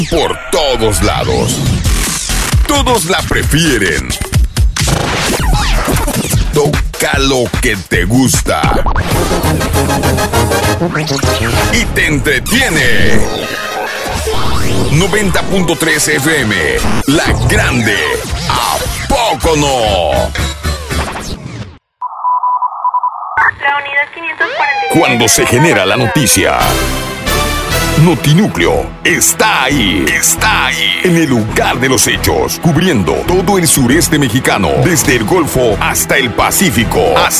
por todos lados. Todos la prefieren. Toca lo que te gusta y te entretiene. 90.3 FM, La Grande. ¿A poco no? La unidad 545. Cuando se genera la noticia, Notinúcleo está ahí. Está ahí. En el lugar de los hechos. Cubriendo todo el sureste mexicano. Desde el Golfo hasta el Pacífico.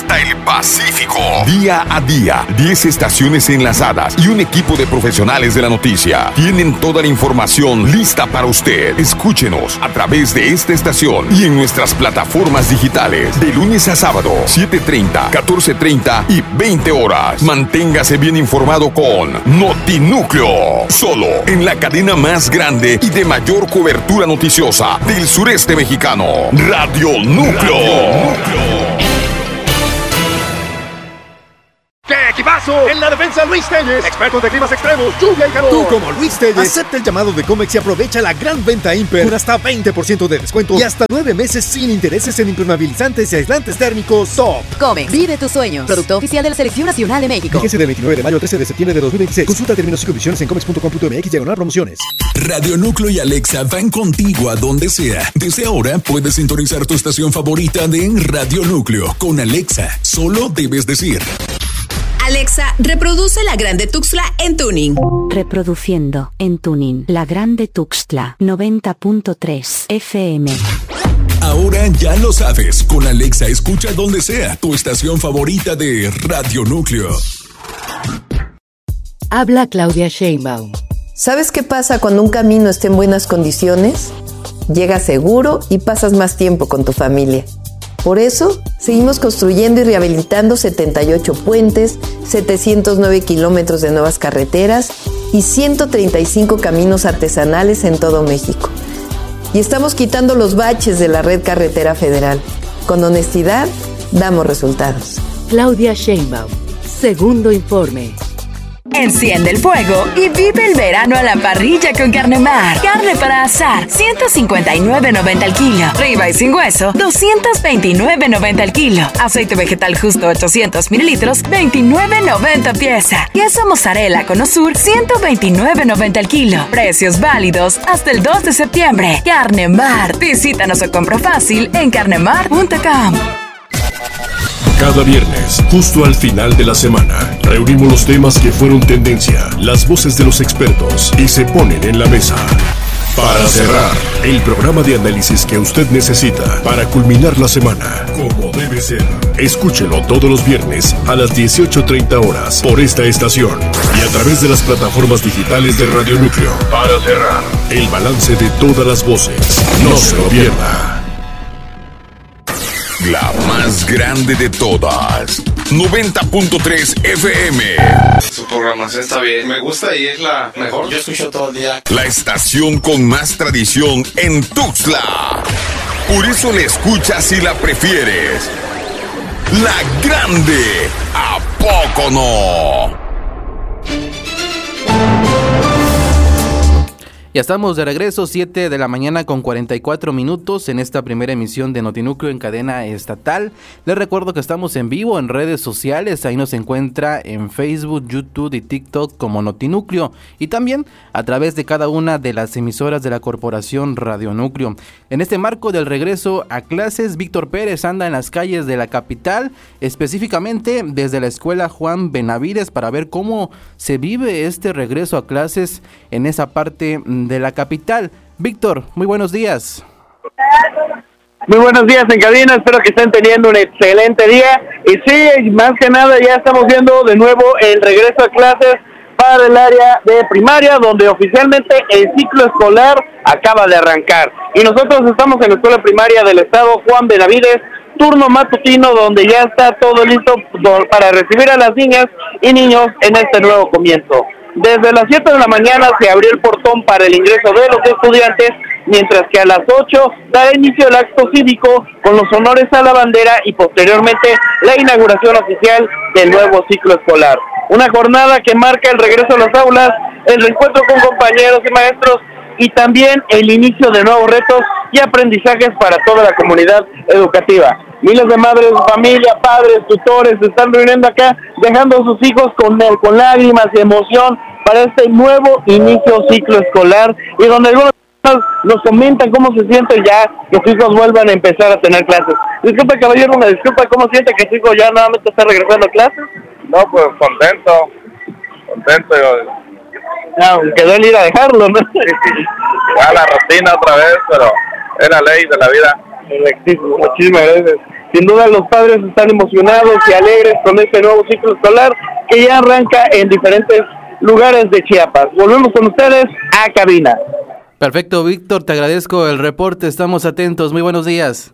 Día a día. 10 estaciones enlazadas y un equipo de profesionales de la noticia. Tienen toda la información lista para usted. Escúchenos a través de esta estación y en nuestras plataformas digitales. De lunes a sábado, 7:30, 14:30 y 20 horas. Manténgase bien informado con Notinúcleo. Solo en la cadena más grande y de mayor cobertura noticiosa del sureste mexicano. Radio Núcleo. ¡Qué equipazo! En la defensa, Luis Telles, expertos de climas extremos, lluvia y calor. Tú, como Luis Telles, acepta el llamado de Comex y aprovecha la gran venta Imper con hasta 20% de descuento y hasta 9 meses sin intereses en impermeabilizantes y aislantes térmicos Top. Comex, vive tus sueños. Producto oficial de la Selección Nacional de México. Fíjese del 29 de mayo al 13 de septiembre de 2026. Consulta términos y condiciones en comex.com.mx/promociones. Radio Núcleo y Alexa van contigo a donde sea. Desde ahora puedes sintonizar tu estación favorita de Radio Núcleo con Alexa. Solo debes decir: Alexa, reproduce La Grande Tuxtla en tuning. Reproduciendo en tuning La Grande Tuxtla 90.3 FM. Ahora ya lo sabes, con Alexa escucha donde sea tu estación favorita de Radio Núcleo. Habla Claudia Sheinbaum. ¿Sabes qué pasa cuando un camino está en buenas condiciones? Llegas seguro y pasas más tiempo con tu familia. Por eso, seguimos construyendo y rehabilitando 78 puentes, 709 kilómetros de nuevas carreteras y 135 caminos artesanales en todo México. Y estamos quitando los baches de la red carretera federal. Con honestidad, damos resultados. Claudia Sheinbaum. Segundo informe. Enciende el fuego y vive el verano a la parrilla con Carnemar. Carne para asar, 159.90 al kilo. Ribeye sin hueso, 229.90 al kilo. Aceite vegetal justo 800 mililitros, 29.90 pieza. Queso mozzarella con Osur, 129.90 al kilo. Precios válidos hasta el 2 de septiembre. Carnemar. Visítanos o compra fácil en carnemar.com. Cada viernes, justo al final de la semana, reunimos los temas que fueron tendencia, las voces de los expertos y se ponen en la mesa. Para cerrar, el programa de análisis que usted necesita para culminar la semana, como debe ser. Escúchelo todos los viernes a las 18:30 horas por esta estación y a través de las plataformas digitales de Radio Núcleo. Para cerrar, el balance de todas las voces. No se lo pierda. La más grande de todas. 90.3 FM. Su programación está bien. Me gusta y es la mejor. Yo escucho todo el día. La estación con más tradición en Tuxtla. Por eso la escuchas y la prefieres. La Grande. ¿A poco no? Ya estamos de regreso, 7 de la mañana con 44 minutos en esta primera emisión de Notinúcleo en cadena estatal. Les recuerdo que estamos en vivo en redes sociales, ahí nos encuentra en Facebook, YouTube y TikTok como Notinúcleo y también a través de cada una de las emisoras de la corporación Radio Núcleo. En este marco del regreso a clases, Víctor Pérez anda en las calles de la capital, específicamente desde la escuela Juan Benavides, para ver cómo se vive este regreso a clases en esa parte de la capital. Víctor, muy buenos días. Muy buenos días en cabina, espero que estén teniendo un excelente día. Y sí, más que nada ya estamos viendo de nuevo el regreso a clases para el área de primaria, donde oficialmente el ciclo escolar acaba de arrancar. Y nosotros estamos en la escuela primaria del estado Juan Benavides, turno matutino, donde ya está todo listo para recibir a las niñas y niños en este nuevo comienzo. Desde las 7 de la mañana se abrió el portón para el ingreso de los estudiantes, mientras que a las 8 dará inicio el acto cívico con los honores a la bandera y posteriormente la inauguración oficial del nuevo ciclo escolar. Una jornada que marca el regreso a las aulas, el reencuentro con compañeros y maestros y también el inicio de nuevos retos y aprendizajes para toda la comunidad educativa. Miles de madres de familia, padres, tutores se están reuniendo acá, dejando a sus hijos con lágrimas y emoción para este nuevo inicio ciclo escolar, y donde algunos nos comentan cómo se sienten ya que sus hijos vuelvan a empezar a tener clases. Disculpa, caballero, una disculpa, ¿cómo siente que su hijo ya nuevamente está regresando a clases? No, pues contento. Quedó el ir a dejarlo, ¿no? Ya la rutina otra vez, pero es la ley de la vida. Muchísimas gracias. Sin duda los padres están emocionados y alegres con este nuevo ciclo escolar que ya arranca en diferentes lugares de Chiapas. Volvemos con ustedes a cabina. Perfecto, Víctor, te agradezco el reporte, estamos atentos, muy buenos días.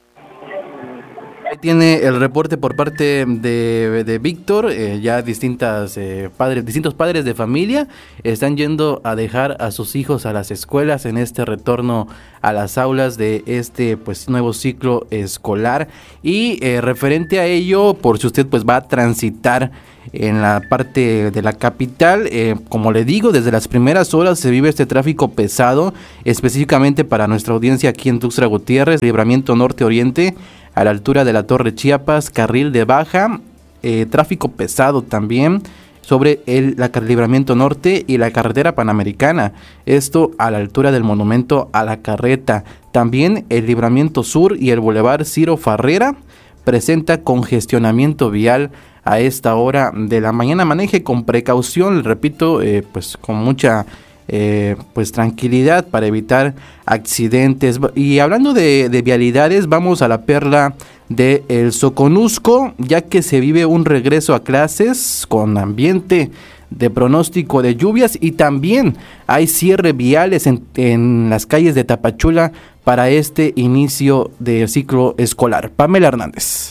Ahí tiene el reporte por parte de Víctor, ya distintos padres de familia están yendo a dejar a sus hijos a las escuelas en este retorno a las aulas de este nuevo ciclo escolar, y referente a ello, por si usted va a transitar en la parte de la capital, como le digo, desde las primeras horas se vive este tráfico pesado, específicamente para nuestra audiencia aquí en Tuxtla Gutiérrez, libramiento norte-oriente, a la altura de la Torre Chiapas, carril de baja, tráfico pesado también sobre el libramiento norte y la carretera panamericana, esto a la altura del monumento a la Carreta. También el libramiento sur y el bulevar Ciro Farrera presenta congestionamiento vial a esta hora de la mañana. Maneje con precaución, repito, con mucha tranquilidad para evitar accidentes. Y hablando de vialidades, vamos a la perla de El Soconusco, ya que se vive un regreso a clases con ambiente de pronóstico de lluvias, y también hay cierre viales en las calles de Tapachula para este inicio de ciclo escolar. Pamela Hernández.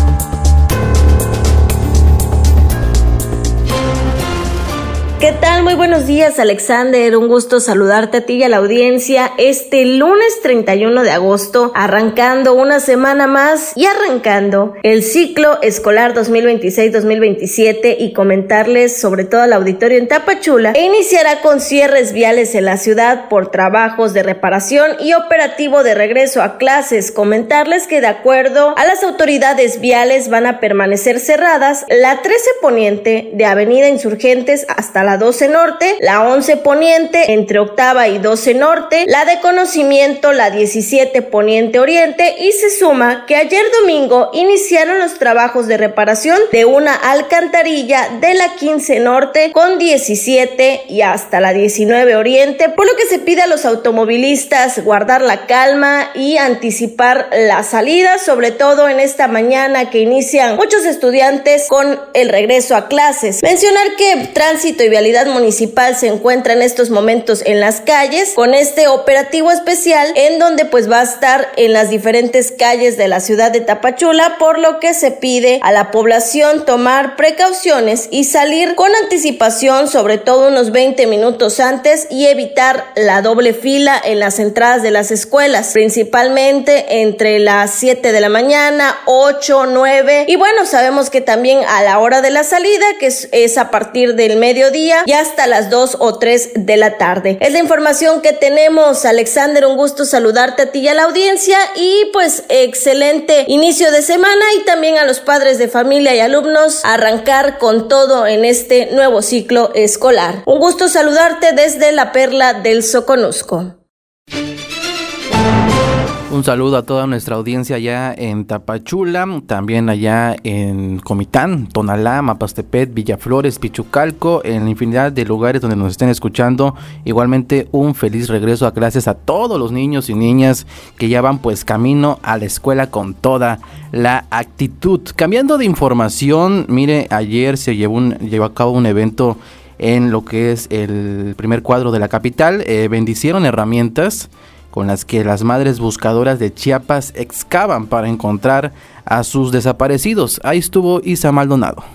¿Qué tal? Muy buenos días, Alexander. Un gusto saludarte a ti y a la audiencia este lunes 31 de agosto, arrancando una semana más y arrancando el ciclo escolar 2026-2027, y comentarles sobre todo al auditorio en Tapachula, iniciará con cierres viales en la ciudad por trabajos de reparación y operativo de regreso a clases. Comentarles que de acuerdo a las autoridades viales van a permanecer cerradas la 13 Poniente de Avenida Insurgentes hasta la 12 Norte, la 11 Poniente entre Octava y 12 Norte, la de Conocimiento, la 17 Poniente Oriente, y se suma que ayer domingo iniciaron los trabajos de reparación de una alcantarilla de la 15 Norte con 17 y hasta la 19 Oriente, por lo que se pide a los automovilistas guardar la calma y anticipar la salida, sobre todo en esta mañana que inician muchos estudiantes con el regreso a clases. Mencionar que Tránsito y Vialidad Municipal se encuentra en estos momentos en las calles con este operativo especial, en donde va a estar en las diferentes calles de la ciudad de Tapachula, por lo que se pide a la población tomar precauciones y salir con anticipación, sobre todo unos 20 minutos antes, y evitar la doble fila en las entradas de las escuelas, principalmente entre las 7 de la mañana, 8, 9, y bueno, sabemos que también a la hora de la salida, que es a partir del mediodía y hasta las 2 o 3 de la tarde. Es la información que tenemos, Alexander. Un gusto saludarte a ti y a la audiencia, y excelente inicio de semana, y también a los padres de familia y alumnos arrancar con todo en este nuevo ciclo escolar. Un gusto saludarte desde la perla del Soconusco. Un saludo a toda nuestra audiencia allá en Tapachula, también allá en Comitán, Tonalá, Mapastepet, Villaflores, Pichucalco, en la infinidad de lugares donde nos estén escuchando. Igualmente un feliz regreso a clases a todos los niños y niñas que ya van camino a la escuela con toda la actitud. Cambiando de información, mire, ayer se llevó a cabo un evento en lo que es el primer cuadro de la capital. Bendicieron herramientas con las que las madres buscadoras de Chiapas excavan para encontrar a sus desaparecidos. Ahí estuvo Isa Maldonado.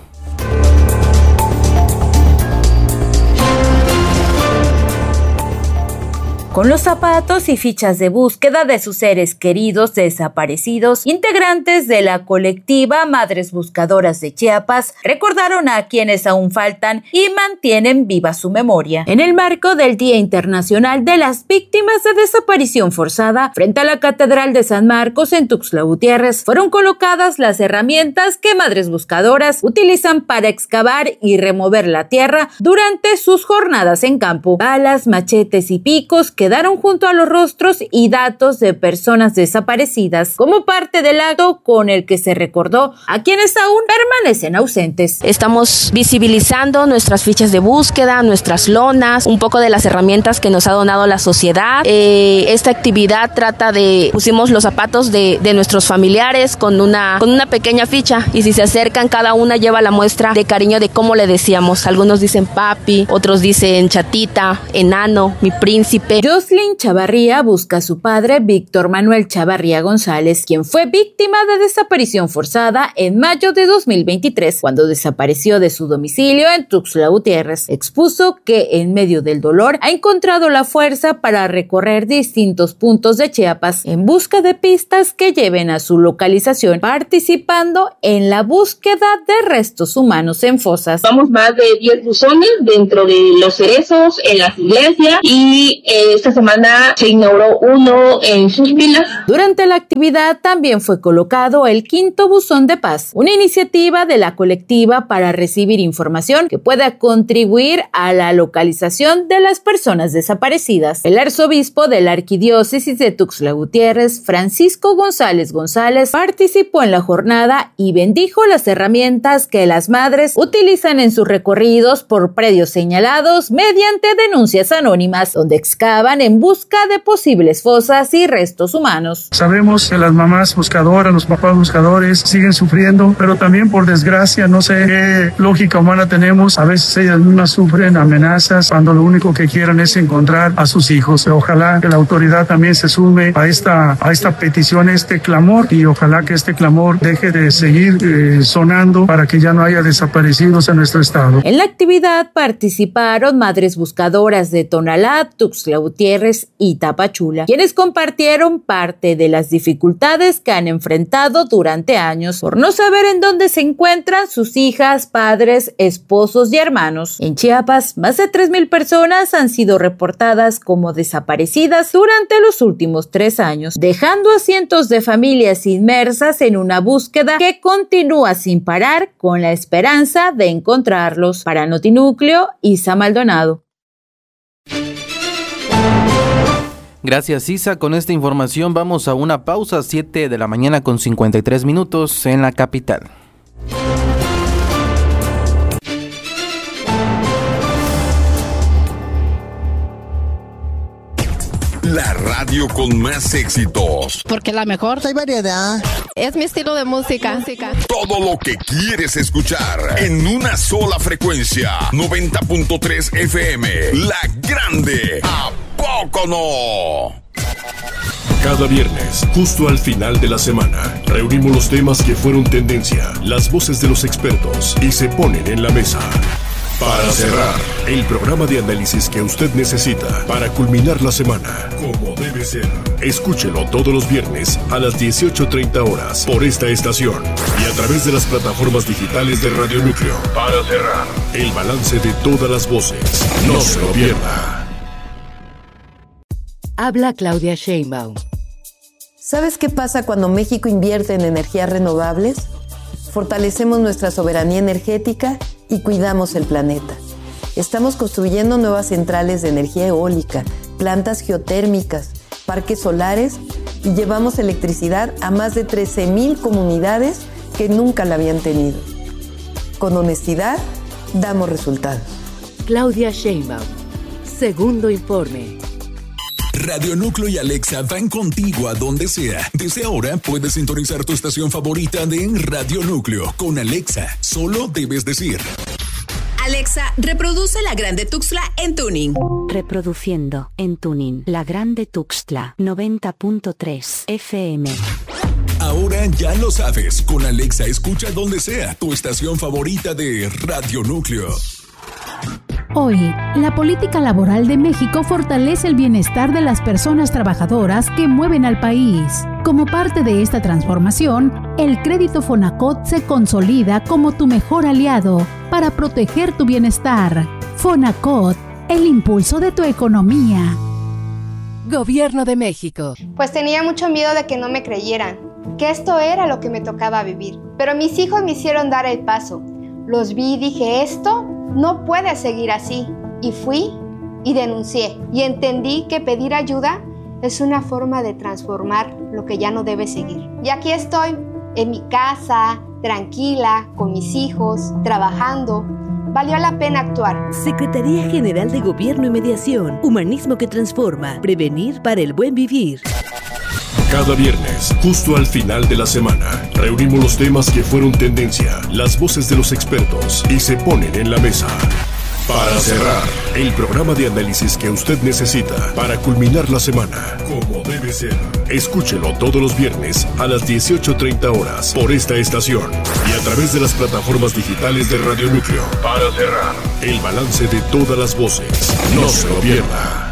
Con los zapatos y fichas de búsqueda de sus seres queridos desaparecidos, integrantes de la colectiva Madres Buscadoras de Chiapas recordaron a quienes aún faltan y mantienen viva su memoria. En el marco del Día Internacional de las Víctimas de Desaparición Forzada, frente a la Catedral de San Marcos en Tuxtla Gutiérrez, fueron colocadas las herramientas que Madres Buscadoras utilizan para excavar y remover la tierra durante sus jornadas en campo. Balas, machetes y picos quedaron junto a los rostros y datos de personas desaparecidas como parte del acto con el que se recordó a quienes aún permanecen ausentes. Estamos visibilizando nuestras fichas de búsqueda, nuestras lonas, un poco de las herramientas que nos ha donado la sociedad. Esta actividad trata de, pusimos los zapatos de nuestros familiares con una pequeña ficha, y si se acercan, cada una lleva la muestra de cariño de cómo le decíamos. Algunos dicen papi, otros dicen chatita, enano, mi príncipe. Jocelyn Chavarría busca a su padre Víctor Manuel Chavarría González, quien fue víctima de desaparición forzada en mayo de 2023, cuando desapareció de su domicilio en Tuxtla Gutiérrez. Expuso que en medio del dolor ha encontrado la fuerza para recorrer distintos puntos de Chiapas en busca de pistas que lleven a su localización, participando en la búsqueda de restos humanos en fosas. Vamos más de 10 buzones dentro de los cerezos, en las iglesias, y esta semana se inauguró uno en sus pilas. Durante la actividad también fue colocado el 5º buzón de paz, una iniciativa de la colectiva para recibir información que pueda contribuir a la localización de las personas desaparecidas. El arzobispo de la Arquidiócesis de Tuxtla Gutiérrez, Francisco González González, participó en la jornada y bendijo las herramientas que las madres utilizan en sus recorridos por predios señalados mediante denuncias anónimas, donde excavan en busca de posibles fosas y restos humanos. Sabemos que las mamás buscadoras, los papás buscadores siguen sufriendo, pero también, por desgracia, no sé qué lógica humana tenemos, a veces ellas mismas sufren amenazas cuando lo único que quieren es encontrar a sus hijos. Ojalá que la autoridad también se sume a esta petición, a este clamor, y ojalá que este clamor deje de seguir sonando para que ya no haya desaparecidos en nuestro estado. En la actividad participaron madres buscadoras de Tonalá, Tuxtla Gutiérrez y Tapachula, quienes compartieron parte de las dificultades que han enfrentado durante años por no saber en dónde se encuentran sus hijas, padres, esposos y hermanos. En Chiapas, más de 3,000 personas han sido reportadas como desaparecidas durante los últimos 3 años, dejando a cientos de familias inmersas en una búsqueda que continúa sin parar con la esperanza de encontrarlos. Para Notinúcleo, Isa Maldonado. Gracias, Isa. Con esta información vamos a una pausa, 7 de la mañana con 53 minutos en la capital. La radio con más éxitos. Porque la mejor, hay variedad. Es mi estilo de música. Todo lo que quieres escuchar en una sola frecuencia. 90.3 FM. La Grande. ¿A poco no? Cada viernes, justo al final de la semana, reunimos los temas que fueron tendencia, las voces de los expertos y se ponen en la mesa. Para cerrar, el programa de análisis que usted necesita para culminar la semana, como debe ser. Escúchelo todos los viernes a las 18:30 horas por esta estación y a través de las plataformas digitales de Radio Núcleo. Para cerrar, el balance de todas las voces. No se lo pierda. Habla Claudia Sheinbaum. ¿Sabes qué pasa cuando México invierte en energías renovables? Fortalecemos nuestra soberanía energética y cuidamos el planeta. Estamos construyendo nuevas centrales de energía eólica, plantas geotérmicas, parques solares y llevamos electricidad a más de 13,000 comunidades que nunca la habían tenido. Con honestidad, damos resultados. Claudia Sheinbaum. Segundo informe. Radio Núcleo y Alexa van contigo a donde sea. Desde ahora puedes sintonizar tu estación favorita de Radio Núcleo. Con Alexa, solo debes decir: Alexa, reproduce La Grande Tuxtla en tuning. Reproduciendo en tuning La Grande Tuxtla 90.3 FM. Ahora ya lo sabes. Con Alexa escucha donde sea tu estación favorita de Radio Núcleo. Hoy, la política laboral de México fortalece el bienestar de las personas trabajadoras que mueven al país. Como parte de esta transformación, el crédito Fonacot se consolida como tu mejor aliado para proteger tu bienestar. Fonacot, el impulso de tu economía. Gobierno de México. Pues tenía mucho miedo de que no me creyeran, que esto era lo que me tocaba vivir. Pero mis hijos me hicieron dar el paso. Los vi y dije, esto no puede seguir así. Y fui y denuncié. Y entendí que pedir ayuda es una forma de transformar lo que ya no debe seguir. Y aquí estoy, en mi casa, tranquila, con mis hijos, trabajando. Valió la pena actuar. Secretaría General de Gobierno y Mediación. Humanismo que transforma. Prevenir para el buen vivir. Cada viernes, justo al final de la semana, reunimos los temas que fueron tendencia, las voces de los expertos y se ponen en la mesa. Para cerrar, el programa de análisis que usted necesita para culminar la semana, como debe ser. Escúchelo todos los viernes a las 18:30 horas por esta estación y a través de las plataformas digitales de Radio Núcleo. Para cerrar, el balance de todas las voces. No se lo pierda.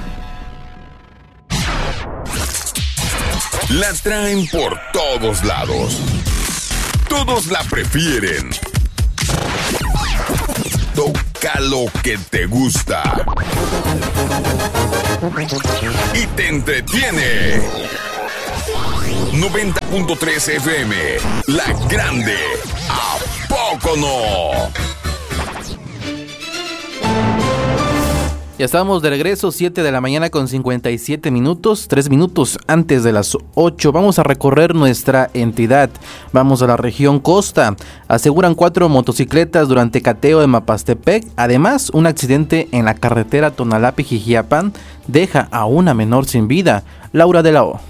La traen por todos lados. Todos la prefieren. Toca lo que te gusta. Y te entretiene. 90.3 FM. La Grande. ¿A poco no? Ya estamos de regreso, 7 de la mañana con 57 minutos, 3 minutos antes de las 8. Vamos a recorrer nuestra entidad. Vamos a la región Costa. Aseguran 4 motocicletas durante cateo en Mapastepec. Además, un accidente en la carretera Tonalá-Pijijiapan deja a una menor sin vida. Laura de la O.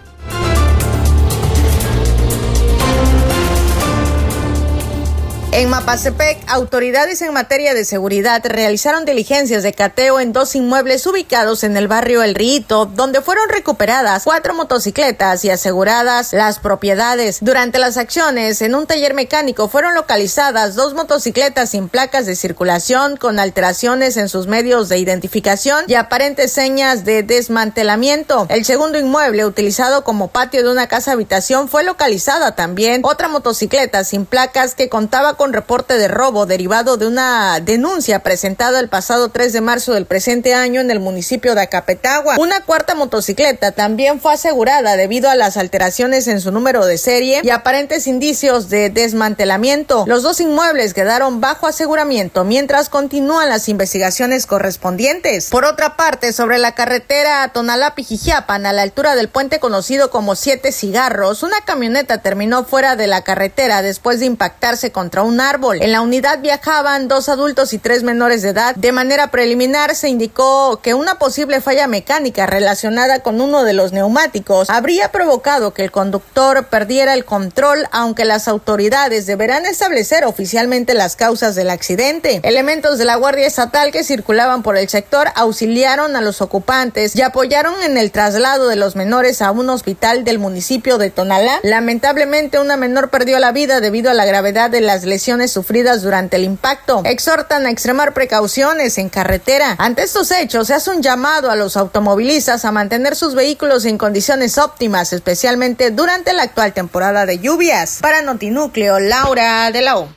En Mapastepec, autoridades en materia de seguridad realizaron diligencias de cateo en 2 inmuebles ubicados en el barrio El Rito, donde fueron recuperadas 4 motocicletas y aseguradas las propiedades. Durante las acciones, en un taller mecánico fueron localizadas 2 motocicletas sin placas de circulación con alteraciones en sus medios de identificación y aparentes señas de desmantelamiento. El segundo inmueble, utilizado como patio de una casa habitación, fue localizada también otra motocicleta sin placas que contaba con reporte de robo derivado de una denuncia presentada el pasado 3 de marzo del presente año en el municipio de Acapetagua. Una cuarta motocicleta también fue asegurada debido a las alteraciones en su número de serie y aparentes indicios de desmantelamiento. Los 2 inmuebles quedaron bajo aseguramiento mientras continúan las investigaciones correspondientes. Por otra parte, sobre la carretera Tonalá-Pijijiapan, a la altura del puente conocido como 7 Cigarros, una camioneta terminó fuera de la carretera después de impactarse contra un árbol. En la unidad viajaban 2 adultos y 3 menores de edad. De manera preliminar se indicó que una posible falla mecánica relacionada con uno de los neumáticos habría provocado que el conductor perdiera el control, aunque las autoridades deberán establecer oficialmente las causas del accidente. Elementos de la Guardia Estatal que circulaban por el sector auxiliaron a los ocupantes y apoyaron en el traslado de los menores a un hospital del municipio de Tonalá. Lamentablemente, una menor perdió la vida debido a la gravedad de las lesiones sufridas durante el impacto. Exhortan a extremar precauciones en carretera. Ante estos hechos, se hace un llamado a los automovilistas a mantener sus vehículos en condiciones óptimas, especialmente durante la actual temporada de lluvias. Para Notinúcleo, Laura de la O.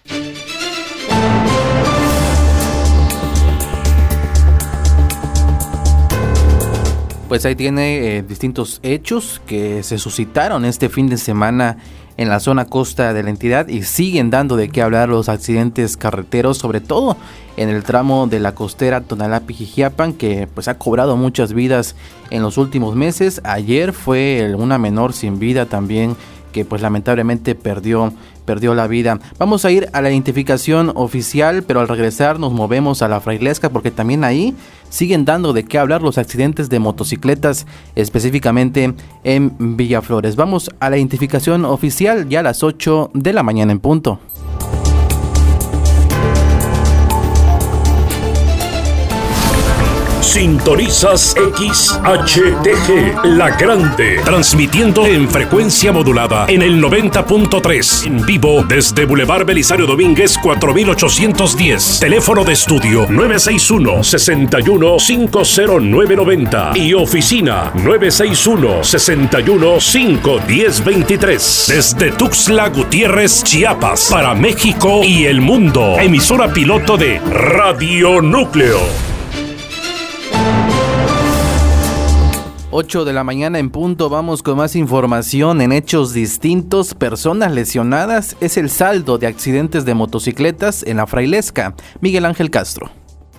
Pues ahí tiene distintos hechos que se suscitaron este fin de semana en la zona costa de la entidad y siguen dando de qué hablar los accidentes carreteros, sobre todo en el tramo de la costera Tonalá-Pijijiapan, que pues ha cobrado muchas vidas en los últimos meses. Ayer fue una menor sin vida también que pues lamentablemente perdió la vida. Vamos a ir a la identificación oficial, pero al regresar nos movemos a la Frailesca porque también ahí siguen dando de qué hablar los accidentes de motocicletas, específicamente en Villaflores. Vamos a la identificación oficial ya a las 8 de la mañana en punto. Sintonizas XHTG, La Grande, transmitiendo en frecuencia modulada en el 90.3, en vivo desde Boulevard Belisario Domínguez 4810, teléfono de estudio 961-61-50990 y oficina 961-61-51023, desde Tuxtla Gutiérrez, Chiapas, para México y el mundo, emisora piloto de Radio Núcleo. 8 de la mañana en punto, vamos con más información. En hechos distintos, personas lesionadas es el saldo de accidentes de motocicletas en la Frailesca. Miguel Ángel Castro.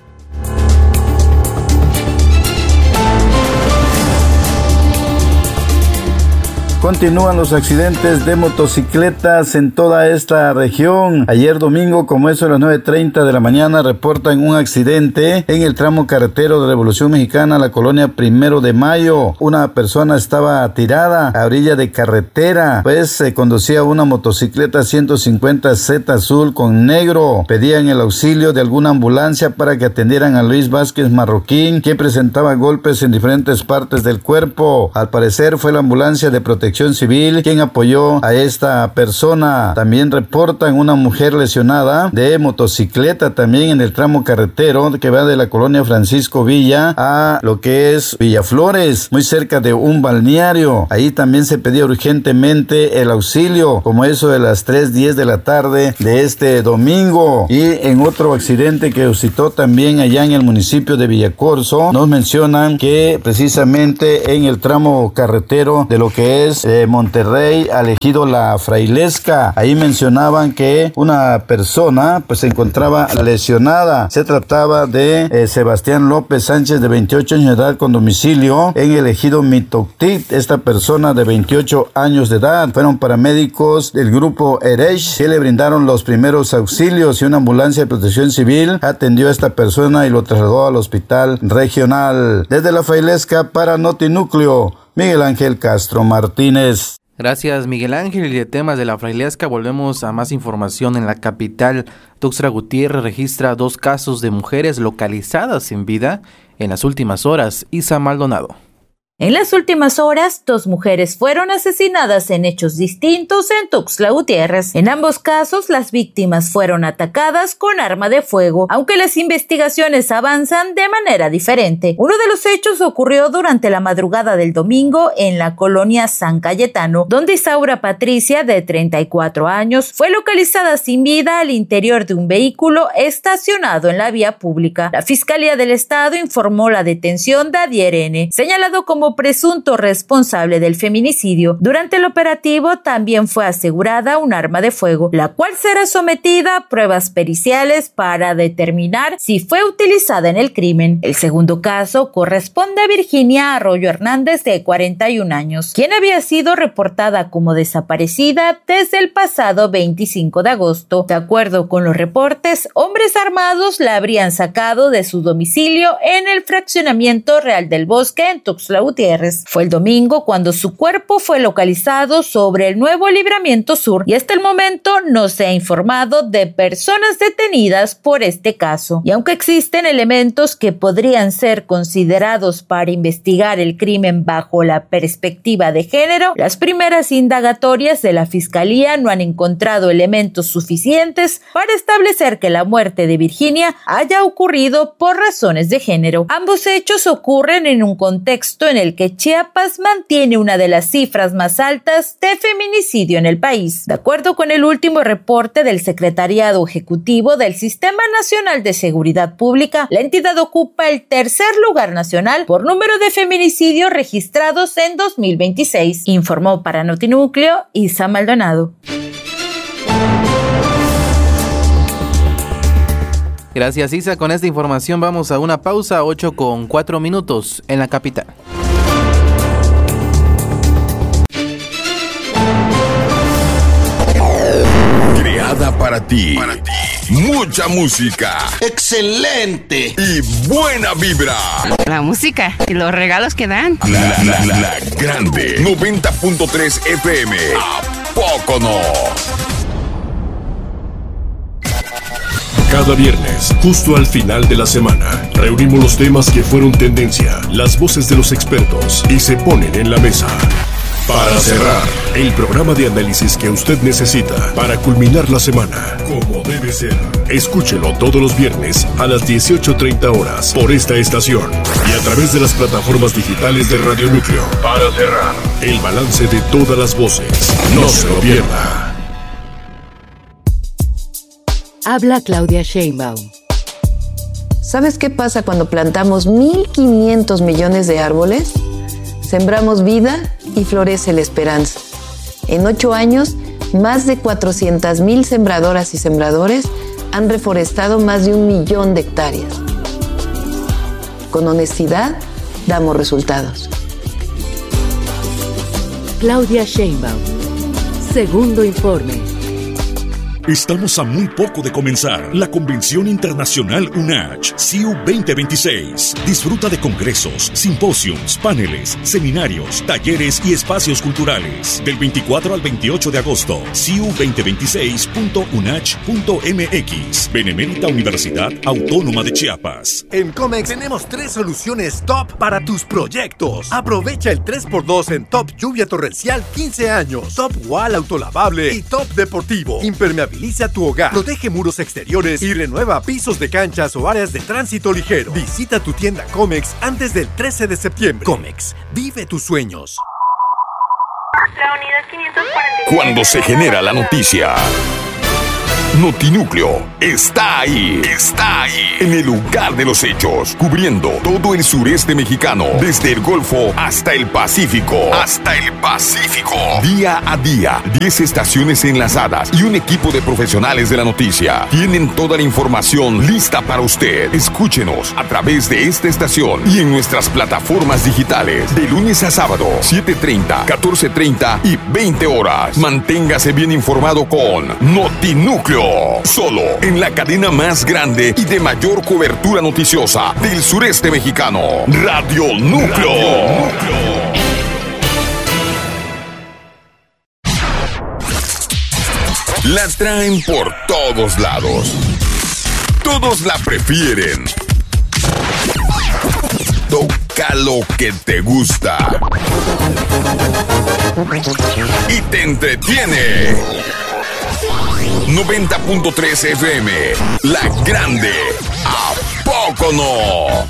Continúan los accidentes de motocicletas en toda esta región. Ayer domingo, como eso de las 9:30 de la mañana, reportan un accidente en el tramo carretero de Revolución Mexicana, la colonia 1 de Mayo. Una persona estaba tirada a orilla de carretera, pues se conducía una motocicleta 150Z azul con negro. Pedían el auxilio de alguna ambulancia para que atendieran a Luis Vázquez Marroquín, quien presentaba golpes en diferentes partes del cuerpo. Al parecer fue la ambulancia de protección civil quien apoyó a esta persona. También reportan una mujer lesionada de motocicleta también en el tramo carretero que va de la colonia Francisco Villa a lo que es Villaflores, muy cerca de un balneario. Ahí también se pedía urgentemente el auxilio, como eso de las 3:10 de la tarde de este domingo. Y en otro accidente que suscitó también allá en el municipio de Villacorso, nos mencionan que precisamente en el tramo carretero de lo que es Monterrey al ejido La Frailesca, ahí mencionaban que una persona pues se encontraba lesionada. Se trataba de Sebastián López Sánchez, de 28 años de edad, con domicilio en el ejido Mitoctit. Esta persona de 28 años de edad, fueron paramédicos del grupo Erech que le brindaron los primeros auxilios y una ambulancia de protección civil atendió a esta persona y lo trasladó al hospital regional. Desde La Frailesca para Notinúcleo, Miguel Ángel Castro Martínez. Gracias, Miguel Ángel. Y de temas de la Frailesca volvemos a más información. En la capital, Tuxtla Gutiérrez registra 2 casos de mujeres localizadas sin vida en las últimas horas. Isa Maldonado. En las últimas horas, 2 mujeres fueron asesinadas en hechos distintos en Tuxtla Gutiérrez. En ambos casos, las víctimas fueron atacadas con arma de fuego, aunque las investigaciones avanzan de manera diferente. Uno de los hechos ocurrió durante la madrugada del domingo en la colonia San Cayetano, donde Isaura Patricia, de 34 años, fue localizada sin vida al interior de un vehículo estacionado en la vía pública. La Fiscalía del Estado informó la detención de Adier N., señalado como presunto responsable del feminicidio. Durante el operativo también fue asegurada un arma de fuego, la cual será sometida a pruebas periciales para determinar si fue utilizada en el crimen. El segundo caso corresponde a Virginia Arroyo Hernández, de 41 años, quien había sido reportada como desaparecida desde el pasado 25 de agosto. De acuerdo con los reportes, hombres armados la habrían sacado de su domicilio en el fraccionamiento Real del Bosque en Tuxtla Gutiérrez. Fue el domingo cuando su cuerpo fue localizado sobre el Nuevo Libramiento Sur y hasta el momento no se ha informado de personas detenidas por este caso. Y aunque existen elementos que podrían ser considerados para investigar el crimen bajo la perspectiva de género, las primeras indagatorias de la Fiscalía no han encontrado elementos suficientes para establecer que la muerte de Virginia haya ocurrido por razones de género. Ambos hechos ocurren en un contexto en el que Chiapas mantiene una de las cifras más altas de feminicidio en el país. De acuerdo con el último reporte del Secretariado Ejecutivo del Sistema Nacional de Seguridad Pública, la entidad ocupa el 3er lugar nacional por número de feminicidios registrados en 2026, informó para Notinúcleo Isa Maldonado. Gracias, Isa. Con esta información vamos a una pausa, 8:04 en la capital. Creada para ti. Mucha música. ¡Excelente! Y buena vibra. La música y los regalos que dan. La Grande 90.3 FM. ¿A poco no? Cada viernes, justo al final de la semana, reunimos los temas que fueron tendencia, las voces de los expertos y se ponen en la mesa. Para cerrar, el programa de análisis que usted necesita para culminar la semana, como debe ser. Escúchelo todos los viernes a las 18:30 horas por esta estación y a través de las plataformas digitales de Radio Núcleo. Para cerrar, el balance de todas las voces. No se lo pierda. Habla Claudia Sheinbaum. ¿Sabes qué pasa cuando plantamos 1.500 millones de árboles? Sembramos vida y florece la esperanza. En 8 años, más de 400,000 sembradoras y sembradores han reforestado más de 1 millón de hectáreas. Con honestidad, damos resultados. Claudia Sheinbaum. Segundo informe. Estamos a muy poco de comenzar la Convención Internacional UNACH CIU 2026. Disfruta de congresos, simposios, paneles, seminarios, talleres y espacios culturales. Del 24 al 28 de agosto, ciu2026.unach.mx. Benemérita Universidad Autónoma de Chiapas. En Comex tenemos 3 soluciones top para tus proyectos. Aprovecha el 3x2 en Top Lluvia Torrencial 15 años, Top Wall Autolavable y Top Deportivo. Impermeabiliza tu hogar, protege muros exteriores y renueva pisos de canchas o áreas de tránsito ligero. Visita tu tienda Comex antes del 13 de septiembre. Comex, vive tus sueños. La unidad 547. Cuando se genera la noticia, Notinúcleo está ahí. Está ahí. En el lugar de los hechos. Cubriendo todo el sureste mexicano. Desde el Golfo hasta el Pacífico. Día a día. 10 estaciones enlazadas y un equipo de profesionales de la noticia. Tienen toda la información lista para usted. Escúchenos a través de esta estación y en nuestras plataformas digitales. De lunes a sábado, 7:30, 14:30 y 20 horas. Manténgase bien informado con Notinúcleo. Solo en la cadena más grande y de mayor cobertura noticiosa del sureste mexicano. Radio Núcleo. La traen por todos lados. Todos la prefieren. Toca lo que te gusta. Y te entretiene. 90.3 FM, La Grande. ¿A poco no?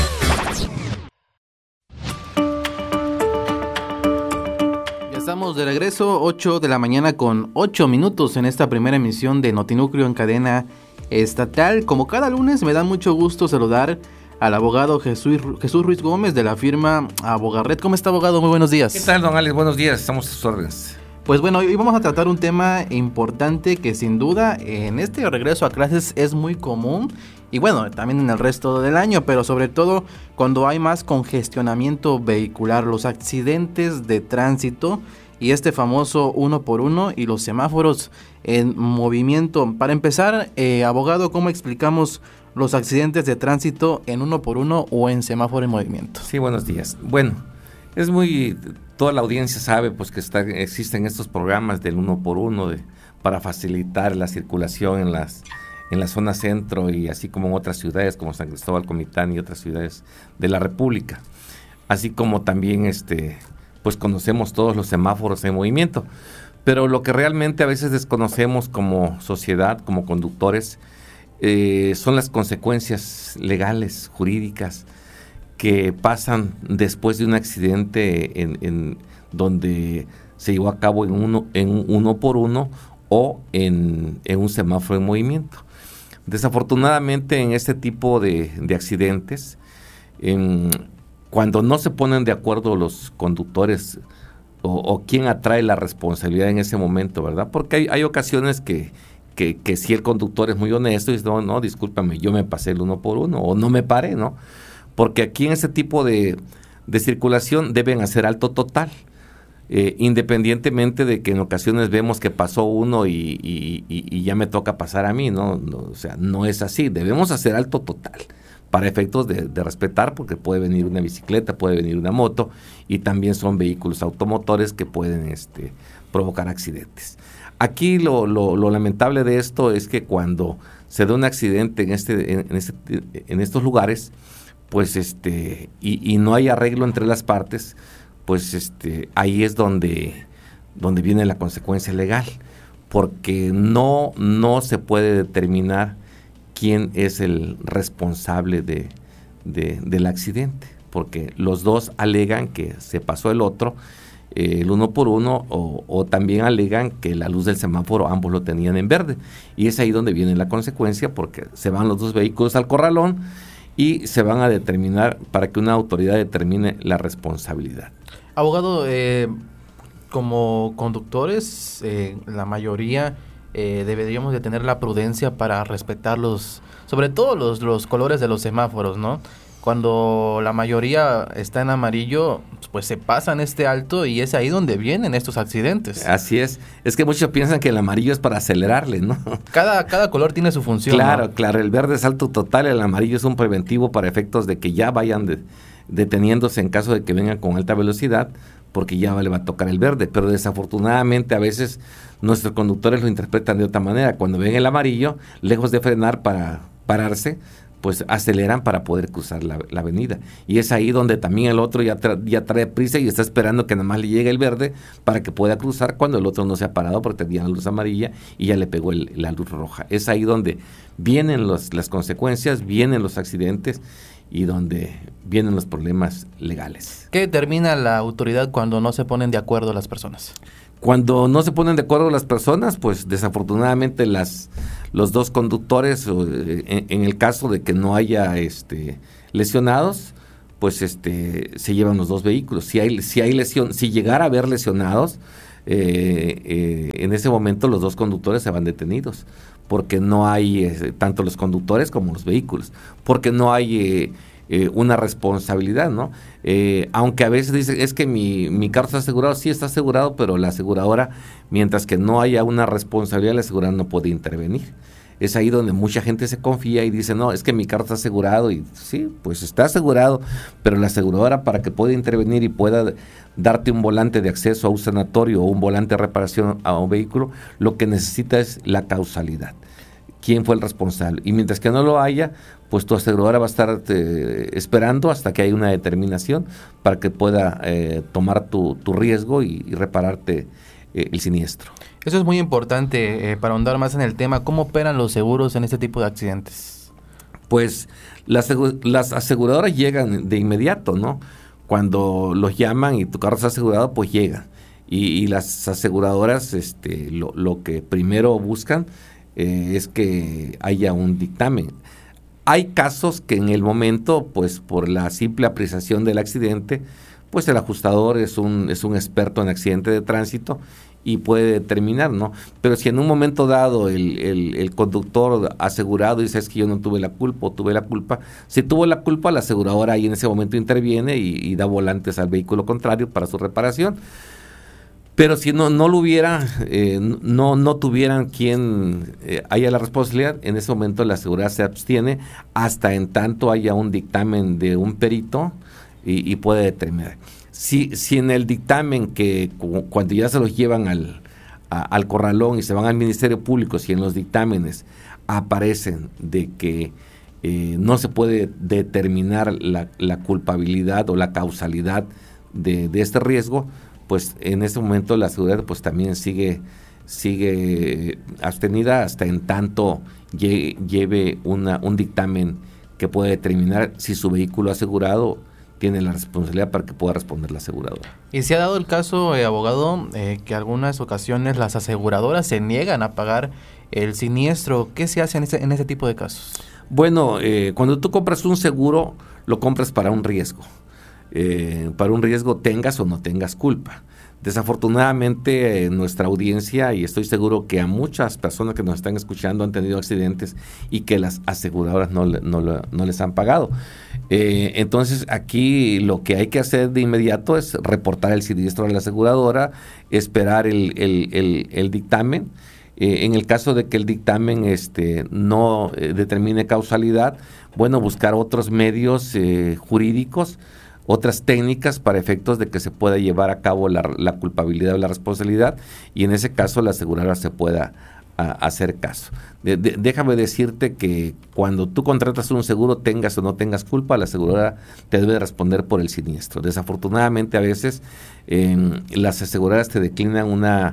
Ya estamos de regreso, 8 de la mañana con 8 minutos en esta primera emisión de Notinúcleo en cadena estatal. Como cada lunes me da mucho gusto saludar al abogado Jesús Ruiz Gómez de la firma Abogarret. ¿Cómo está, abogado? Muy buenos días. ¿Qué tal, don Alex? Buenos días, estamos a sus órdenes. Pues bueno, hoy vamos a tratar un tema importante que sin duda en este regreso a clases es muy común y bueno, también en el resto del año, pero sobre todo cuando hay más congestionamiento vehicular, los accidentes de tránsito y este famoso 1x1 y los semáforos en movimiento. Para empezar, abogado, ¿cómo explicamos los accidentes de tránsito en 1x1 o en semáforo en movimiento? Sí, buenos días. Bueno, es muy... Toda la audiencia sabe pues que existen estos programas del 1x1 para facilitar la circulación en la zona centro y así como en otras ciudades como San Cristóbal, Comitán y otras ciudades de la República. Así como también pues conocemos todos los semáforos en movimiento. Pero lo que realmente a veces desconocemos como sociedad, como conductores, son las consecuencias legales, jurídicas, que pasan después de un accidente en donde se llevó a cabo en un 1x1 o en un semáforo en movimiento. Desafortunadamente en este tipo de accidentes, cuando no se ponen de acuerdo los conductores o quién atrae la responsabilidad en ese momento, ¿verdad? Porque hay ocasiones que si el conductor es muy honesto y dice, no, discúlpame, yo me pasé el 1x1 o no me paré, ¿no? Porque aquí en ese tipo de circulación deben hacer alto total, independientemente de que en ocasiones vemos que pasó uno y ya me toca pasar a mí, ¿no? O sea, no es así, debemos hacer alto total para efectos de respetar, porque puede venir una bicicleta, puede venir una moto y también son vehículos automotores que pueden provocar accidentes. Aquí lo lamentable de esto es que cuando se da un accidente en estos lugares, pues y no hay arreglo entre las partes, pues ahí es donde viene la consecuencia legal, porque no se puede determinar quién es el responsable del accidente, porque los dos alegan que se pasó el otro, el uno por uno, o también alegan que la luz del semáforo ambos lo tenían en verde, y es ahí donde viene la consecuencia, porque se van los dos vehículos al corralón y se van a determinar para que una autoridad determine la responsabilidad. Abogado, como conductores, la mayoría deberíamos de tener la prudencia para respetar sobre todo los colores de los semáforos, ¿no? Cuando la mayoría está en amarillo, pues se pasan alto y es ahí donde vienen estos accidentes. Así es que muchos piensan que el amarillo es para acelerarle, ¿no? Cada color tiene su función. Claro, ¿no? Claro, el verde es alto total, el amarillo es un preventivo para efectos de que ya vayan deteniéndose en caso de que vengan con alta velocidad, porque ya le va a tocar el verde, pero desafortunadamente a veces nuestros conductores lo interpretan de otra manera. Cuando ven el amarillo, lejos de frenar para pararse, pues aceleran para poder cruzar la avenida. Y es ahí donde también el otro ya trae prisa y está esperando que nada más le llegue el verde para que pueda cruzar, cuando el otro no se ha parado porque tenía la luz amarilla y ya le pegó la luz roja. Es ahí donde vienen las consecuencias, vienen los accidentes y donde vienen los problemas legales. ¿Qué determina la autoridad cuando no se ponen de acuerdo las personas? Cuando no se ponen de acuerdo las personas, pues desafortunadamente los dos conductores, en el caso de que no haya lesionados, pues se llevan los dos vehículos. Si llegara a haber lesionados, en ese momento los dos conductores se van detenidos, porque no hay tanto los conductores como los vehículos, porque no hay una responsabilidad, ¿no? Aunque a veces dicen, es que mi carro está asegurado. Sí, está asegurado, pero la aseguradora, mientras que no haya una responsabilidad, la aseguradora no puede intervenir. Es ahí donde mucha gente se confía y dice, no, es que mi carro está asegurado, y sí, pues está asegurado, pero la aseguradora, para que pueda intervenir y pueda darte un volante de acceso a un sanatorio o un volante de reparación a un vehículo, lo que necesita es la causalidad. ¿Quién fue el responsable? Y mientras que no lo haya, pues tu aseguradora va a estar esperando hasta que haya una determinación para que pueda tomar tu riesgo y repararte el siniestro. Eso es muy importante para ahondar más en el tema. ¿Cómo operan los seguros en este tipo de accidentes? Pues las aseguradoras llegan de inmediato, ¿no? Cuando los llaman y tu carro está asegurado, pues llegan. Y las aseguradoras lo que primero buscan es que haya un dictamen. Hay casos que en el momento, pues por la simple apreciación del accidente, pues el ajustador es un experto en accidente de tránsito y puede determinar, ¿no? Pero si en un momento dado el conductor asegurado dice, es que yo no tuve la culpa o tuve la culpa, si tuvo la culpa, la aseguradora ahí en ese momento interviene y da volantes al vehículo contrario para su reparación. Pero si no lo hubiera, no tuvieran quien haya la responsabilidad, en ese momento la aseguradora se abstiene hasta en tanto haya un dictamen de un perito y puede determinar. Si en el dictamen, que cuando ya se los llevan al corralón y se van al Ministerio Público, si en los dictámenes aparecen de que no se puede determinar la culpabilidad o la causalidad de este riesgo, pues en ese momento la aseguradora pues también sigue abstenida hasta en tanto lleve un dictamen que puede determinar si su vehículo asegurado tiene la responsabilidad para que pueda responder la aseguradora. Y se ha dado el caso, abogado, que algunas ocasiones las aseguradoras se niegan a pagar el siniestro. ¿Qué se hace en ese tipo de casos? Bueno, cuando tú compras un seguro, lo compras para un riesgo. Para un riesgo tengas o no tengas culpa. Desafortunadamente nuestra audiencia, y estoy seguro que a muchas personas que nos están escuchando han tenido accidentes y que las aseguradoras no les han pagado. Entonces aquí lo que hay que hacer de inmediato es reportar el siniestro a la aseguradora, esperar el dictamen. En el caso de que el dictamen no determine causalidad, bueno, buscar otros medios jurídicos, otras técnicas para efectos de que se pueda llevar a cabo la culpabilidad o la responsabilidad, y en ese caso la aseguradora se pueda hacer caso. Déjame decirte que cuando tú contratas un seguro, tengas o no tengas culpa, la aseguradora te debe responder por el siniestro. Desafortunadamente a veces las aseguradoras te declinan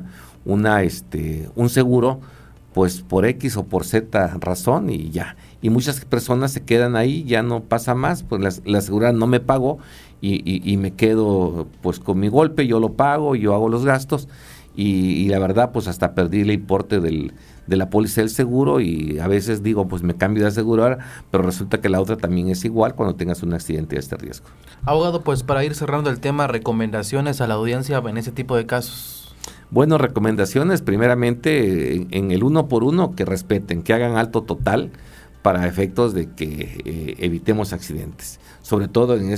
un seguro pues por X o por Z razón y ya. Y muchas personas se quedan ahí, ya no pasa más, pues la aseguradora no me pagó y me quedo pues con mi golpe, yo lo pago, yo hago los gastos y la verdad pues hasta perdí el importe de la póliza del seguro y a veces digo pues me cambio de aseguradora, pero resulta que la otra también es igual cuando tengas un accidente de este riesgo. Abogado, pues para ir cerrando el tema, recomendaciones a la audiencia en ese tipo de casos. Bueno, recomendaciones, primeramente en el 1x1 que respeten, que hagan alto total para efectos de que evitemos accidentes, sobre todo en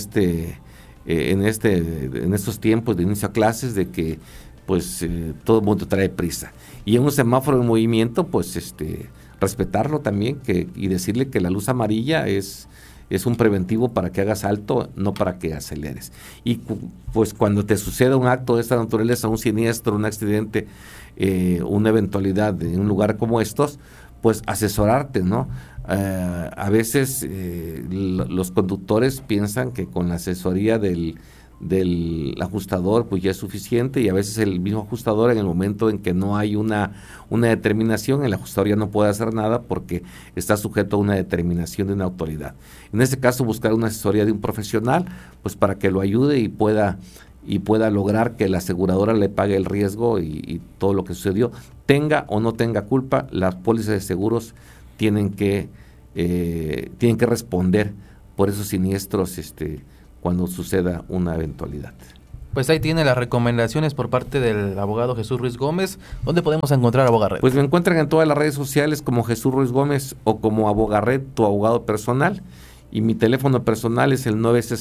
estos tiempos de inicio a clases de que pues todo el mundo trae prisa. Y en un semáforo en movimiento, pues respetarlo también y decirle que la luz amarilla es un preventivo para que hagas alto, no para que aceleres. Y pues cuando te suceda un acto de esta naturaleza, un siniestro, un accidente, una eventualidad en un lugar como estos, pues asesorarte, ¿no? A veces los conductores piensan que con la asesoría del ajustador pues ya es suficiente y a veces el mismo ajustador en el momento en que no hay una determinación, el ajustador ya no puede hacer nada porque está sujeto a una determinación de una autoridad. En este caso buscar una asesoría de un profesional pues para que lo ayude y pueda lograr que la aseguradora le pague el riesgo y todo lo que sucedió, tenga o no tenga culpa, las pólizas de seguros tienen que responder por esos siniestros cuando suceda una eventualidad. Pues ahí tiene las recomendaciones por parte del abogado Jesús Ruiz Gómez. ¿Dónde podemos encontrar a Abogarret? Pues me encuentran en todas las redes sociales como Jesús Ruiz Gómez o como Abogarret, tu abogado personal. Y mi teléfono personal es el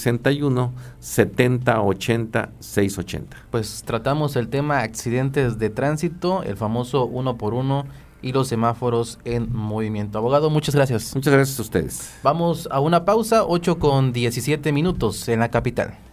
961-7080-680. Pues tratamos el tema accidentes de tránsito, el famoso 1x1 y los semáforos en movimiento. Abogado, muchas gracias. Muchas gracias a ustedes. Vamos a una pausa, 8:17 en la capital.